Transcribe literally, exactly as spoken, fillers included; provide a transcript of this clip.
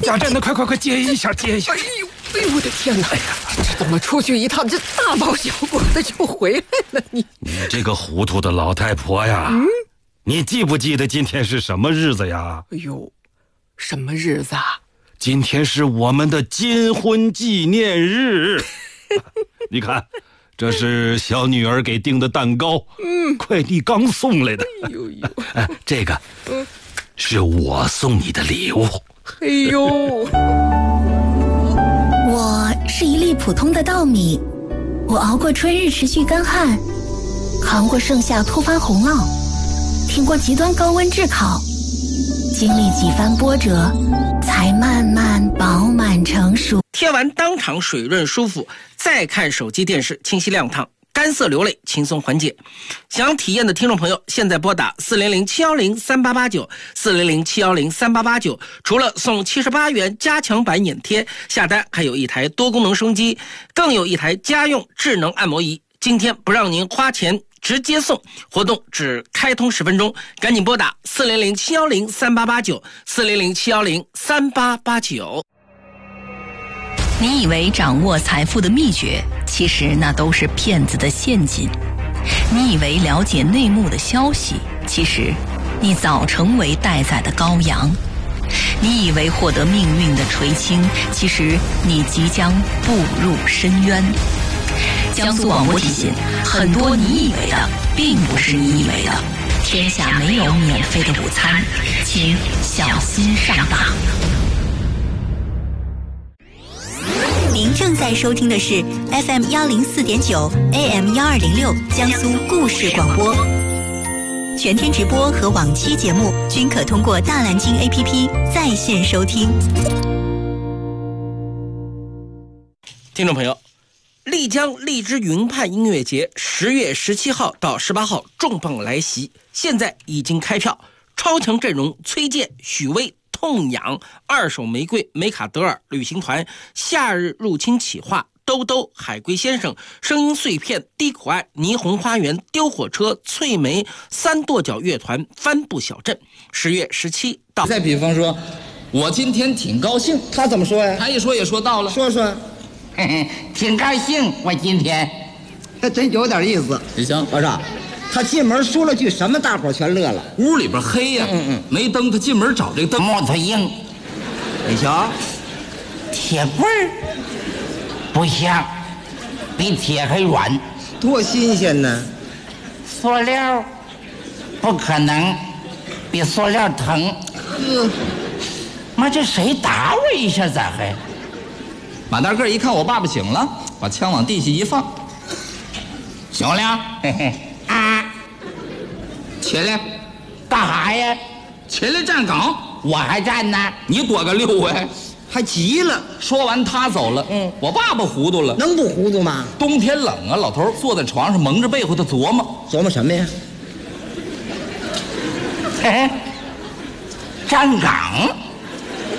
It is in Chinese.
家珍的，快快快接一下，接一下！ 哎呦，哎呦，我的天哪！哎呀，这怎么出去一趟，这大包小裹的就回来了？你你这个糊涂的老太婆呀！嗯，你记不记得今天是什么日子呀？ 哎呦，什么日子啊？ 今天是我们的金婚纪念日。你看，这是小女儿给订的蛋糕，嗯，快递刚送来的。哎呦呦，哎，这个，嗯，是我送你的礼物。 哎呦， 我是一粒普通的稻米，我熬过春日持续干旱，扛过盛夏突发洪涝，挺过极端高温炙烤，经历几番波折，才慢慢饱满成熟。 贴完当场水润舒服，再看手机电视清晰亮堂，干涩流泪轻松缓解。想体验的听众朋友，现在拨打四零零七幺零三八八九 四零零七幺零三八八九，除了送七十八元加强版眼贴，下单还有一台多功能收音机，更有一台家用智能按摩仪。今天不让您花钱，直接送，活动只开通十分钟，赶紧拨打四零零七幺零三八八九 四零零七幺零三八八九。 你以为掌握财富的秘诀，其实那都是骗子的陷阱。你以为了解内幕的消息，其实你早成为待宰的羔羊。你以为获得命运的垂青，其实你即将步入深渊。江苏广播提醒，很多你以为的并不是你以为的，天下没有免费的午餐，请小心上当。 您正在收听的是 F M 幺零四点九 A M 幺二零六江苏故事广播，全天直播和往期节目均可通过大蓝鲸 A P P 在线收听。 听众朋友，丽江荔枝云畔音乐节十月十七号到十八号重磅来袭，现在已经开票，超强阵容：崔健、许巍、痛痒、二手玫瑰、梅卡德尔、旅行团、夏日入侵企划、兜兜、海龟先生、声音碎片、低苦爱、霓虹花园、丢火车、翠梅、三跺脚乐团、帆布小镇。十月十七到。 再比方说，我今天挺高兴， 他怎么说呀？ 他一说也说到了， 说说， 嘿嘿，挺高兴，我今天， 还真有点意思。 你行， 老少。他进门说了句什么，大伙全乐了。 屋里边黑呀、啊，嗯嗯，没灯，他进门找这个灯。 木头硬， 你瞧， 铁棍儿不像，比铁还软， 多新鲜呢。 塑料不可能，比塑料疼。 呵， 妈，这谁打我一下咋还？ 马大个一看我爸爸醒了，把枪往地下一放，醒了， 嘿嘿。啊， 起来， 干啥呀？ 起来站岗， 我还站呢。 你躲个六哎， 还急了。 说完他走了，嗯，我爸爸糊涂了， 能不糊涂吗？ 冬天冷啊，老头坐在床上蒙着被子，他琢磨琢磨什么呀？ 嘿嘿，站岗。